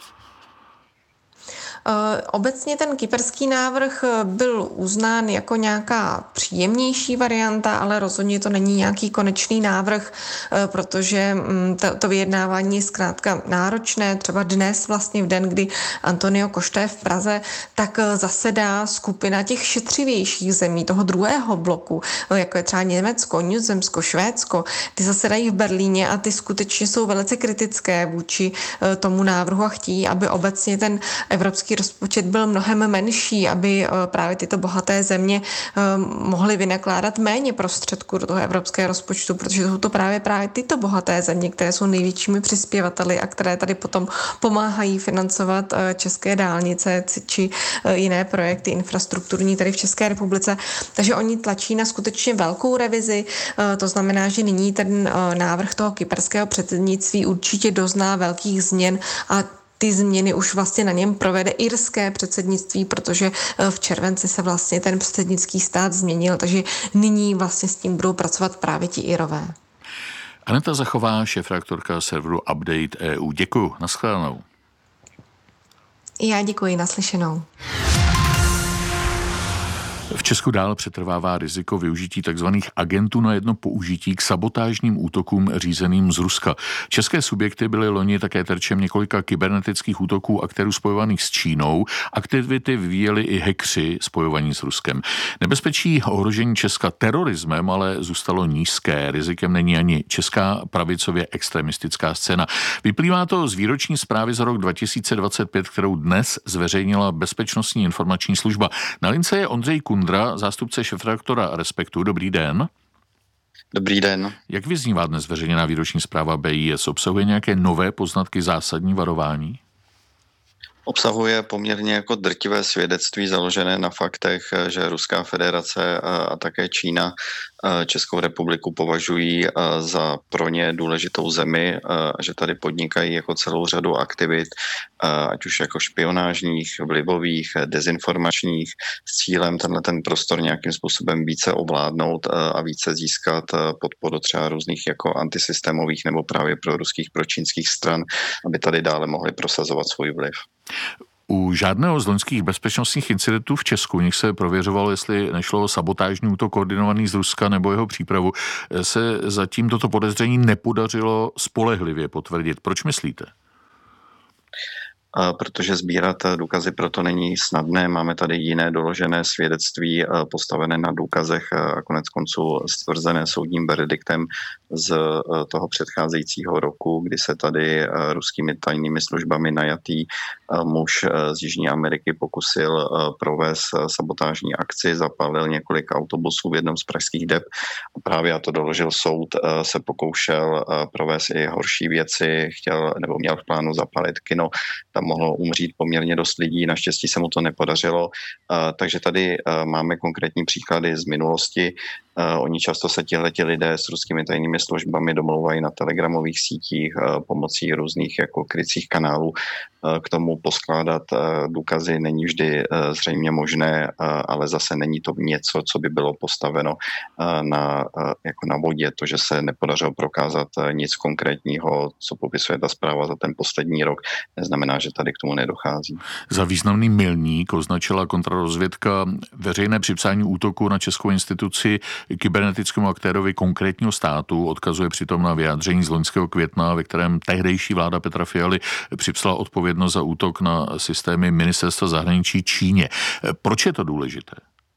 Obecně ten kyperský návrh byl uznán jako nějaká příjemnější varianta, ale rozhodně to není nějaký konečný návrh, protože to vyjednávání je zkrátka náročné. Třeba dnes, vlastně v den, kdy Antonio Košta je v Praze, tak zasedá skupina těch šetřivějších zemí, toho druhého bloku, jako je třeba Německo, Nizozemsko, Švédsko. Ty zasedají v Berlíně a ty skutečně jsou velice kritické vůči tomu návrhu a chtějí, aby obecně ten evropský rozpočet byl mnohem menší, aby právě tyto bohaté země mohly vynakládat méně prostředků do toho evropského rozpočtu, protože jsou to právě tyto bohaté země, které jsou největšími přispěvateli a které tady potom pomáhají financovat české dálnice či jiné projekty infrastrukturní tady v České republice. Takže oni tlačí na skutečně velkou revizi. To znamená, že nyní ten návrh toho kyperského předsednictví určitě dozná velkých změn a ty změny už vlastně na něm provede irské předsednictví, protože v červenci se vlastně ten předsednický stát změnil, takže nyní vlastně s tím budou pracovat právě ti Irové. Aneta Zachová, šéfredaktorka serveru Update EU. Děkuju, nashledanou. Já děkuji, naslyšenou. V Česku dál přetrvává riziko využití tzv. Agentů na jedno použití k sabotážním útokům řízeným z Ruska. České subjekty byly loni také terčem několika kybernetických útoků aktérů spojovaných s Čínou. Aktivity vyvíjeli i hackři spojovaní s Ruskem. Nebezpečí ohrožení Česka terorismem ale zůstalo nízké. Rizikem není ani česká pravicově extremistická scéna. Vyplývá to z výroční zprávy za rok 2025, kterou dnes zveřejnila Bezpečnostní informační služba. Na lince je Ondřej Kundra, zástupce šéfredaktora Respektu. Dobrý den. Dobrý den. Jak vyznívá dnes zveřejněná výroční zpráva BIS? Obsahuje nějaké nové poznatky, zásadní varování? Obsahuje poměrně jako drtivé svědectví založené na faktech, že Ruská federace a také Čína Českou republiku považují za pro ně důležitou zemi, že tady podnikají jako celou řadu aktivit, ať už jako špionážních, vlivových, dezinformačních, s cílem ten prostor nějakým způsobem více ovládnout a více získat podporu třeba různých jako antisystémových nebo právě proruských, pročínských stran, aby tady dále mohli prosazovat svůj vliv. U žádného z loňských bezpečnostních incidentů v Česku, nich se prověřovalo, jestli nešlo o sabotážní útok koordinovaný z Ruska nebo jeho přípravu, se zatím toto podezření nepodařilo spolehlivě potvrdit. Proč myslíte? Protože sbírat důkazy proto není snadné. Máme tady jiné doložené svědectví postavené na důkazech a konec konců stvrzené soudním verdiktem z toho předcházejícího roku, kdy se tady ruskými tajnými službami najatý muž z Jižní Ameriky pokusil provést sabotážní akci, zapálil několik autobusů v jednom z pražských dep. Právě, a to doložil soud, se pokoušel provést i horší věci, měl v plánu zapálit kino. Tam mohlo umřít poměrně dost lidí, naštěstí se mu to nepodařilo. Takže tady máme konkrétní příklady z minulosti. Oni často se tihleti lidé s ruskými tajnými službami domlouvají na telegramových sítích pomocí různých jako krycích kanálů. K tomu poskládat důkazy není vždy zřejmě možné, ale zase není to něco, co by bylo postaveno na vodě. To, že se nepodařilo prokázat nic konkrétního, co popisuje ta zpráva za ten poslední rok, neznamená, že tady k tomu nedochází. Za významný milník označila kontrarozvědka veřejné připsání útoku na českou instituci kybernetickému aktérovi konkrétního státu. Odkazuje přitom na vyjádření z loňského května, ve kterém tehdejší vláda Petra Fialy připsala odpovědnost za útok na systémy ministerstva zahraničí Číně. Proč je to důležité?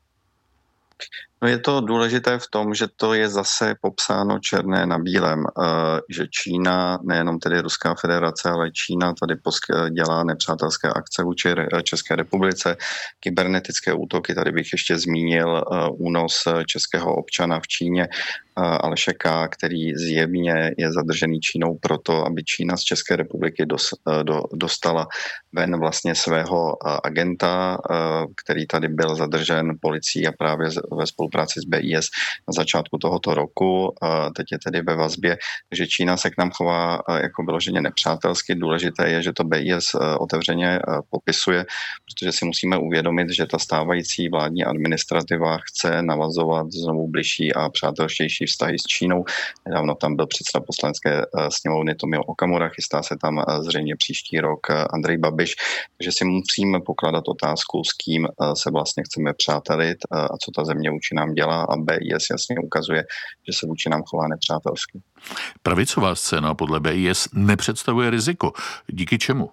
No je to důležité v tom, že to je zase popsáno černé na bílém, že Čína, nejenom tedy Ruská federace, ale Čína tady dělá nepřátelské akce vůči České republice, kybernetické útoky, tady bych ještě zmínil únos českého občana v Číně, Aleše K., který zjevně je zadržený Čínou proto, aby Čína z České republiky dostala ven vlastně svého agenta, který tady byl zadržen policií a právě ve spolupráci s BIS na začátku tohoto roku. Teď je tedy ve vazbě, že Čína se k nám chová jako vyloženě nepřátelsky. Důležité je, že to BIS otevřeně popisuje, protože si musíme uvědomit, že ta stávající vládní administrativa chce navazovat znovu bližší a přátelštější vztahy s Čínou. Nedávno tam byl předseda poslanecké sněmovny Tomio Okamura, chystá se tam zřejmě příští rok Andrej Babiš, takže si musíme pokládat otázku, s kým se vlastně chceme přátelit a co ta země vůči nám dělá, a BIS jasně ukazuje, že se vůči nám chová nepřátelsky. Pravicová scéna podle BIS nepředstavuje riziko. Díky čemu?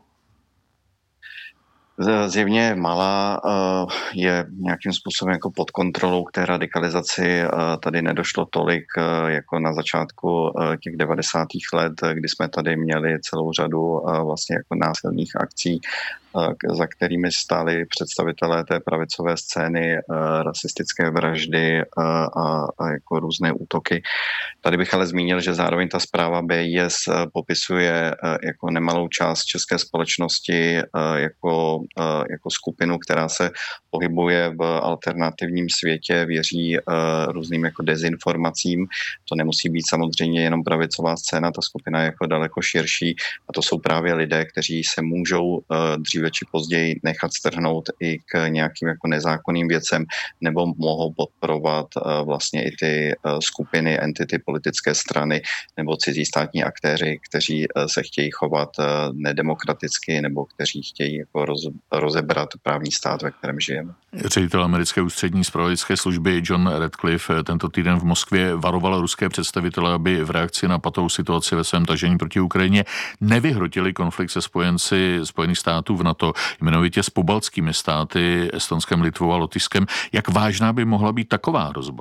Zjevně malá, je nějakým způsobem jako pod kontrolou, k té radikalizaci tady nedošlo tolik jako na začátku těch 90. let, kdy jsme tady měli celou řadu vlastně jako násilných akcí, za kterými stáli představitelé té pravicové scény, rasistické vraždy a jako různé útoky. Tady bych ale zmínil, že zároveň ta zpráva BIS popisuje jako nemalou část české společnosti jako jako skupinu, která se pohybuje v alternativním světě, věří různým jako dezinformacím. To nemusí být samozřejmě jenom pravicová scéna, ta skupina je jako daleko širší a to jsou právě lidé, kteří se můžou dříve či později nechat strhnout i k nějakým jako nezákonným věcem nebo mohou podporovat vlastně i ty skupiny, entity, politické strany nebo cizí státní aktéři, kteří se chtějí chovat nedemokraticky nebo kteří chtějí jako rozebrat právní stát, ve kterém žijeme. Ředitel americké ústřední zpravodajské služby John Radcliffe tento týden v Moskvě varoval ruské představitele, aby v reakci na patovou situaci ve svém tažení proti Ukrajině nevyhrotili konflikt se spojenci Spojených států v NATO, jmenovitě s pobaltskými státy, Estonskem, Litvou a Lotyšskem. Jak vážná by mohla být taková hrozba?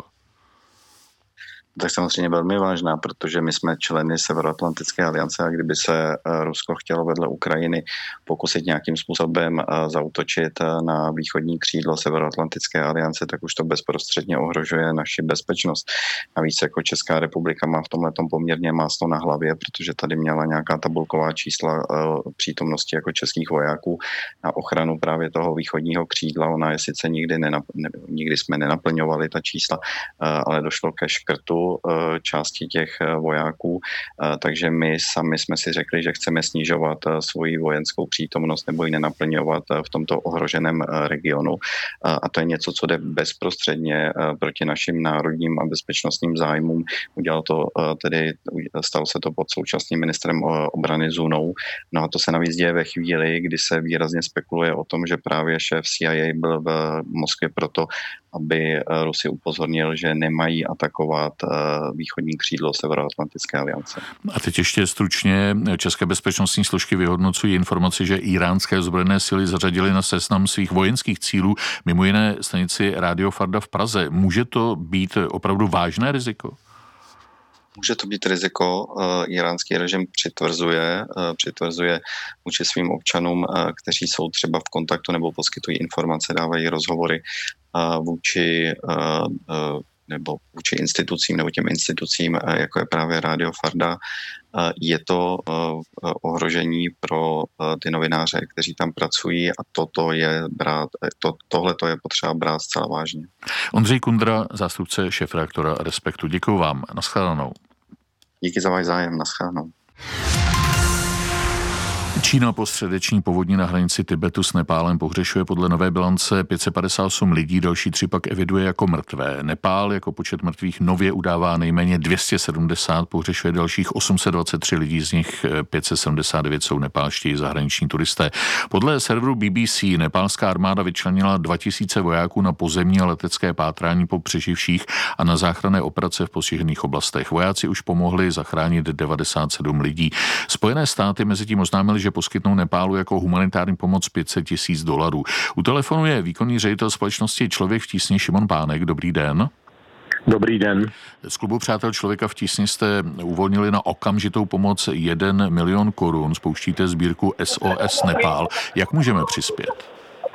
Tak samozřejmě velmi vážná, protože my jsme členy Severoatlantické aliance a kdyby se Rusko chtělo vedle Ukrajiny pokusit nějakým způsobem zaútočit na východní křídlo Severoatlantické aliance, tak už to bezprostředně ohrožuje naši bezpečnost. Navíc jako Česká republika má v tomhletom poměrně máslo na hlavě, protože tady měla nějaká tabulková čísla přítomnosti jako českých vojáků na ochranu právě toho východního křídla. Ona je sice nikdy jsme nenaplňovali ta čísla, ale došlo ke škrtu části těch vojáků, takže my sami jsme si řekli, že chceme snižovat svoji vojenskou přítomnost nebo ji nenaplňovat v tomto ohroženém regionu a to je něco, co jde bezprostředně proti našim národním a bezpečnostním zájmům. Stalo se to pod současným ministrem obrany Zunou. No a to se navíc děje ve chvíli, kdy se výrazně spekuluje o tom, že právě šéf CIA byl v Moskvě proto, aby Rusy upozornil, že nemají atakovat východní křídlo Severoatlantické aliance. A teď ještě stručně, české bezpečnostní složky vyhodnocují informaci, že iránské ozbrojené síly zařadily na seznam svých vojenských cílů mimo jiné stanici Radio Farda v Praze. Může to být opravdu vážné riziko? Může to být riziko. Iránský režim přitvrzuje vůči svým občanům, kteří jsou třeba v kontaktu nebo poskytují informace, dávají rozhovory vůči institucím nebo těm institucím, jako je právě Radio Farda. Je to ohrožení pro ty novináře, kteří tam pracují a tohle je potřeba brát zcela vážně. Ondřej Kundra, zástupce šéfredaktora Respektu. Děkuju vám. Naschledanou. Díky za váš zájem. Naschledanou. Čína po středeční povodni na hranici Tibetu s Nepálem pohřešuje podle nové bilance 558 lidí, další 3 pak eviduje jako mrtvé. Nepál jako počet mrtvých nově udává nejméně 270, pohřešuje dalších 823 lidí, z nich 579 jsou nepálští zahraniční turisté. Podle serveru BBC nepálská armáda vyčlenila 2000 vojáků na pozemní a letecké pátrání po přeživších a na záchranné operace v postižených oblastech. Vojáci už pomohli zachránit 97 lidí. Spojené státy mezitím oznámili, že poskytnou Nepálu jako humanitární pomoc $500,000. U telefonu je výkonný ředitel společnosti Člověk v tísni Šimon Pánek. Dobrý den. Dobrý den. Z klubu Přátel člověka v tísni jste uvolnili na okamžitou pomoc 1 milion korun. Spouštíte sbírku SOS Nepál. Jak můžeme přispět?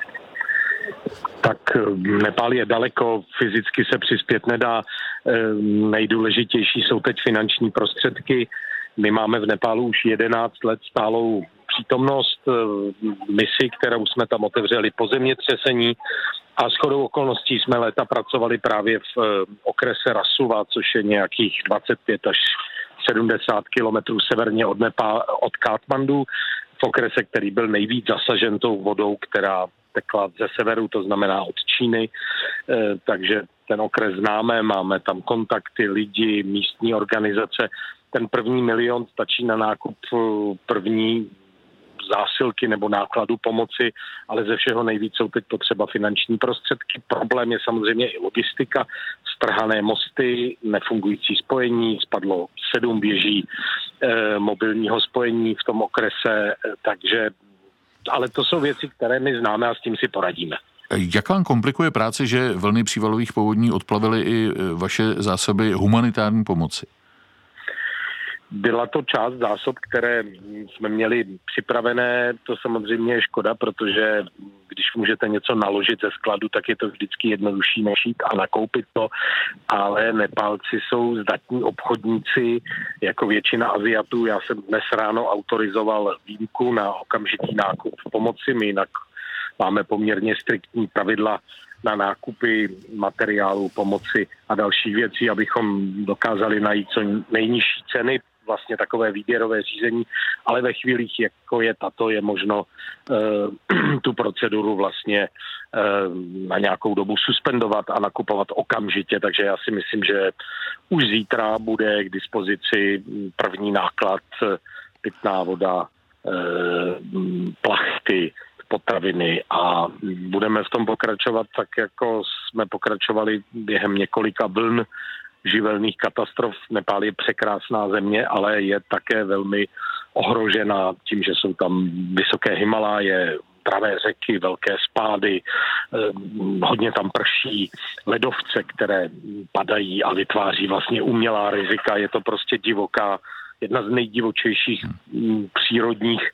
Tak Nepál je daleko, fyzicky se přispět nedá. Nejdůležitější jsou teď finanční prostředky. My máme v Nepálu už 11 let stálou přítomnost, misi, kterou jsme tam otevřeli po zemětřesení a shodou okolností jsme léta pracovali právě v okrese Rasuva, což je nějakých 25 až 70 kilometrů severně od Katmandu, v okrese, který byl nejvíc zasažen tou vodou, která tekla ze severu, to znamená od Číny, takže ten okres známe, máme tam kontakty, lidi, místní organizace. Ten 1 milion stačí na nákup první zásilky nebo nákladu pomoci, ale ze všeho nejvíc jsou teď potřeba finanční prostředky. Problém je samozřejmě i logistika, strhané mosty, nefungující spojení, spadlo 7 věží mobilního spojení v tom okrese, takže, ale to jsou věci, které my známe a s tím si poradíme. Jak vám komplikuje práci, že vlny přívalových povodní odplavily i vaše zásoby humanitární pomoci? Byla to část zásob, které jsme měli připravené, to samozřejmě je škoda, protože když můžete něco naložit ze skladu, tak je to vždycky jednodušší než jít a nakoupit to, ale Nepálci jsou zdatní obchodníci, jako většina Aziatů. Já jsem dnes ráno autorizoval výjimku na okamžitý nákup pomoci, my jinak máme poměrně striktní pravidla na nákupy materiálu, pomoci a dalších věcí, abychom dokázali najít co nejnižší ceny, vlastně takové výběrové řízení, ale ve chvílích, jako je tato, je možno tu proceduru vlastně na nějakou dobu suspendovat a nakupovat okamžitě, takže já si myslím, že už zítra bude k dispozici první náklad, pitná voda, plachty, potraviny a budeme v tom pokračovat tak, jako jsme pokračovali během několika vln živelných katastrof. Nepál je překrásná země, ale je také velmi ohrožena tím, že jsou tam vysoké Himaláje, pravé řeky, velké spády, hodně tam prší, ledovce, které padají a vytváří vlastně umělá rizika. Je to prostě divoká, jedna z nejdivočejších přírodních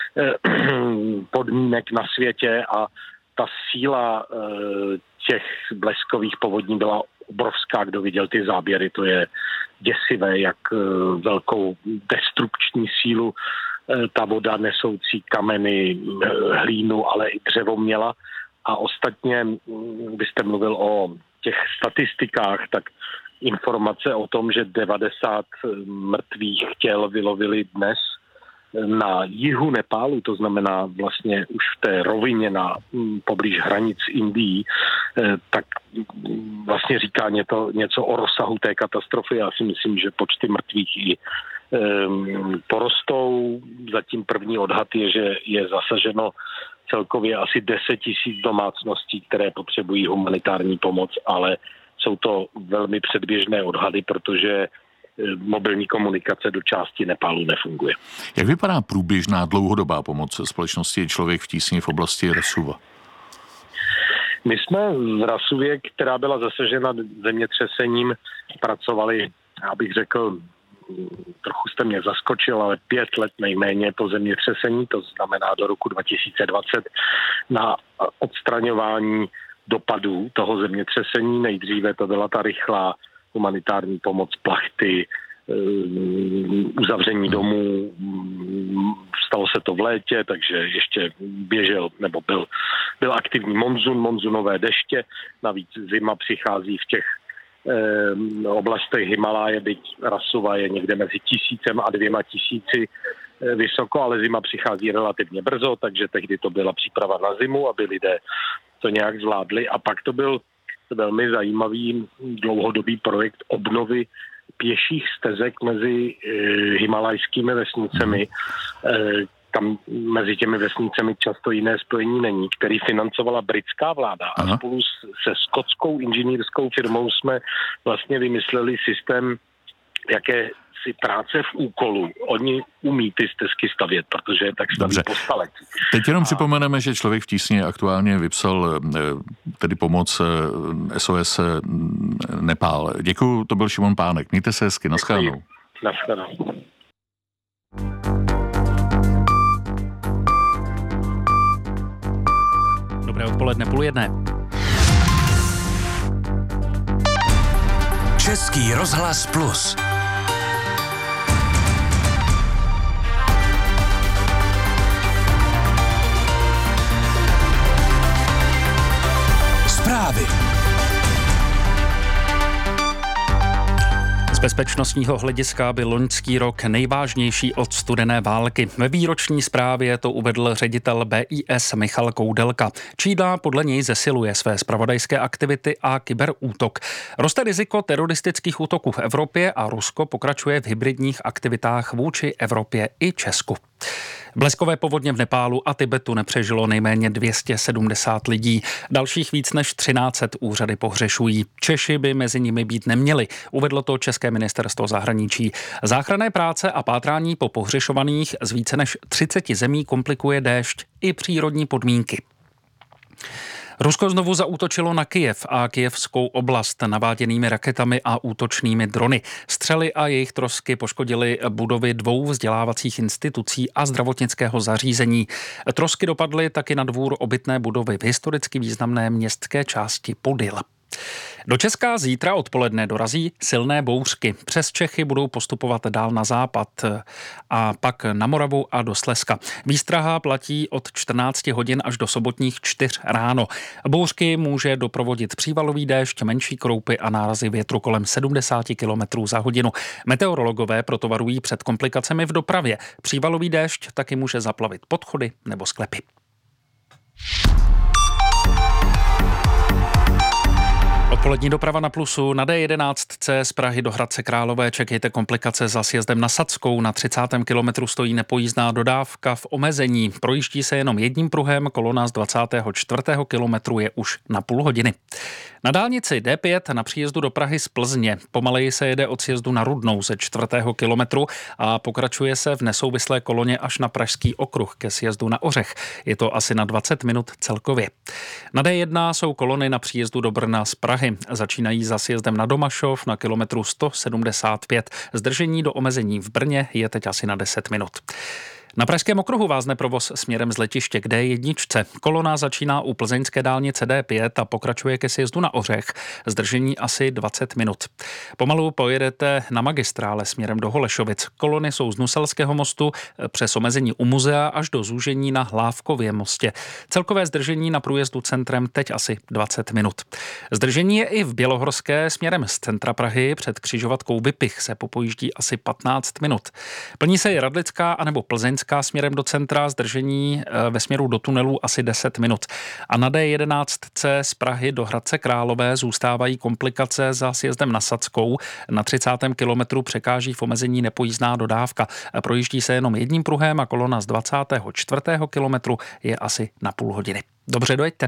podmínek na světě a ta síla těch bleskových povodní byla obrovská, kdo viděl ty záběry, to je děsivé, jak velkou destrukční sílu ta voda nesoucí kameny, hlínu, ale i dřevo měla. A ostatně, byste mluvil o těch statistikách, tak informace o tom, že 90 mrtvých těl vylovili dnes na jihu Nepálu, to znamená vlastně už v té rovině poblíž hranic Indií, tak vlastně říká něco o rozsahu té katastrofy. Já si myslím, že počty mrtvých i porostou. Zatím první odhad je, že je zasaženo celkově asi 10 000 domácností, které potřebují humanitární pomoc, ale jsou to velmi předběžné odhady, protože mobilní komunikace do části Nepálu nefunguje. Jak vypadá průběžná dlouhodobá pomoc společnosti Člověk v tísni v oblasti Rasuva? My jsme v Rasuvě, která byla zasažena zemětřesením, pracovali, já bych řekl, trochu jste mě zaskočil, ale 5 let nejméně po zemětřesení, to znamená do roku 2020, na odstraňování dopadů toho zemětřesení. Nejdříve to byla ta rychlá humanitární pomoc, plachty, uzavření domů. Stalo se to v létě, takže ještě běžel, nebo byl aktivní monzunové deště. Navíc zima přichází v těch oblastech Himaláje, byť Rasuva je někde mezi 1000 a 2000 vysoko, ale zima přichází relativně brzo, takže tehdy to byla příprava na zimu, aby lidé to nějak zvládli. A pak to byl velmi zajímavý dlouhodobý projekt obnovy pěších stezek mezi himalajskými vesnicemi. Tam mezi těmi vesnicemi často jiné spojení není, který financovala britská vláda. A spolu se skotskou inženýrskou firmou jsme vlastně vymysleli systém, jaké si práce v úkolu. Oni umí ty stezky stavět, protože tak staví po staletí. Teď jenom připomeneme, že Člověk v tísni aktuálně vypsal tedy pomoc SOS Nepál. Děkuju, to byl Šimon Pánek. Mějte se hezky, naschledanou. Naschledanou. Dobré odpoledne, 12:30. Český rozhlas Plus. Zprávy. Z bezpečnostního hlediska byl loňský rok nejvážnější od studené války. Ve výroční zprávě to uvedl ředitel BIS Michal Koudelka. Čína podle něj zesiluje své zpravodajské aktivity a kyberútok. Roste riziko teroristických útoků v Evropě a Rusko pokračuje v hybridních aktivitách vůči Evropě i Česku. Bleskové povodně v Nepálu a Tibetu nepřežilo nejméně 270 lidí. Dalších víc než 1300 úřady pohřešují. Češi by mezi nimi být neměli, uvedlo to České ministerstvo zahraničí. Záchranné práce a pátrání po pohřešovaných z více než 30 zemí komplikuje déšť i přírodní podmínky. Rusko znovu zaútočilo na Kyjev a kyjevskou oblast naváděnými raketami a útočnými drony. Střely a jejich trosky poškodily budovy 2 vzdělávacích institucí a zdravotnického zařízení. Trosky dopadly taky na dvůr obytné budovy v historicky významné městské části Podil. Do Česka zítra odpoledne dorazí silné bouřky. Přes Čechy budou postupovat dál na západ a pak na Moravu a do Slezska. Výstraha platí od 14 hodin až do sobotních 4 ráno. Bouřky může doprovodit přívalový déšť, menší kroupy a nárazy větru kolem 70 km za hodinu. Meteorologové proto varují před komplikacemi v dopravě. Přívalový déšť taky může zaplavit podchody nebo sklepy. Odpolední doprava na Plusu. Na D11C z Prahy do Hradce Králové čekejte komplikace za sjezdem na Sadskou. Na 30. kilometru stojí nepojízdná dodávka v omezení. Projíždí se jenom jedním pruhem, kolona z 24. kilometru je už na půl hodiny. Na dálnici D5 na příjezdu do Prahy z Plzně pomaleji se jede od sjezdu na Rudnou ze 4. kilometru a pokračuje se v nesouvislé koloně až na Pražský okruh ke sjezdu na Ořech. Je to asi na 20 minut celkově. Na D1 jsou kolony na příjezdu do Brna z Prahy. Začínají za sjezdem na Domašov na kilometru 175. Zdržení do omezení v Brně je teď asi na 10 minut. Na Pražském okruhu vázne provoz směrem z letiště k D1. Kolona začíná u plzeňské dálnice D5 a pokračuje ke sjezdu na Ořech. Zdržení asi 20 minut. Pomalu pojedete na magistrále směrem do Holešovic. Kolony jsou z Nuselského mostu přes omezení u muzea až do zúžení na Hlávkově mostě. Celkové zdržení na průjezdu centrem teď asi 20 minut. Zdržení je i v Bělohorské směrem z centra Prahy. Před křižovatkou Vypich se popojíždí asi 15 minut. Plní se i Radlická anebo Plzeňská směrem do centra, zdržení ve směru do tunelu asi 10 minut. A na D11C z Prahy do Hradce Králové zůstávají komplikace za sjezdem na Sadskou. Na 30. kilometru překáží v omezení nepojízdná dodávka. Projíždí se jenom jedním pruhem a kolona z 24. kilometru je asi na půl hodiny. Dobře, dojeďte.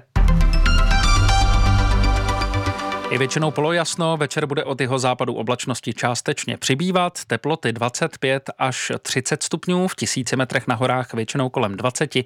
Je většinou polojasno, večer bude od jihozápadu oblačnosti částečně přibývat, teploty 25 až 30 stupňů, v 1000 metrech na horách většinou kolem 20,